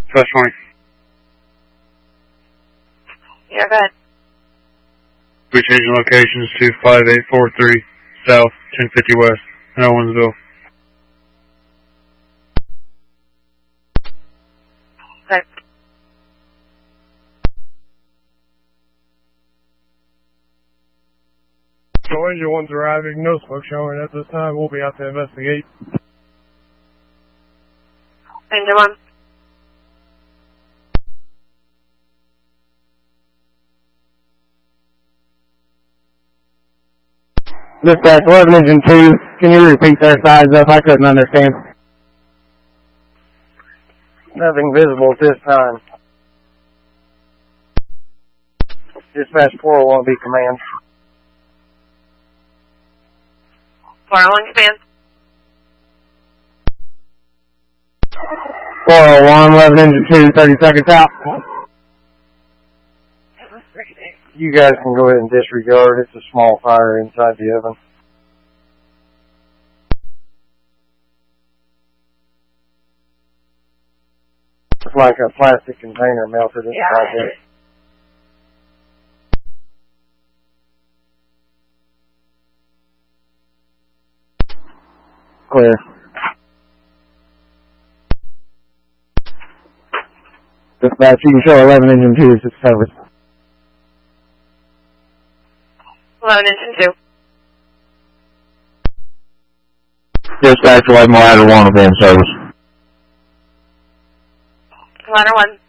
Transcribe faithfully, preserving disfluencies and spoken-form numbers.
Flash twenty. Yeah, go ahead. We changing locations to five eight four three South, ten fifty West, in Owensville. Okay. So engine one's arriving, no smoke showing at this time. We'll be out to investigate. Engine one. Dispatch eleven engine two, can you repeat their size up? I couldn't understand. Nothing visible at this time. Dispatch four oh one, be command. four oh one, command. four oh one, eleven engine two, thirty seconds out. You guys can go ahead and disregard. It's a small fire inside the oven. It's like a plastic container melted inside Yeah. there. Clear. Dispatch, you can show eleven engine two as it's covered. eleven engine two. Dispatch, eleven ladder one will be in service. Ladder one.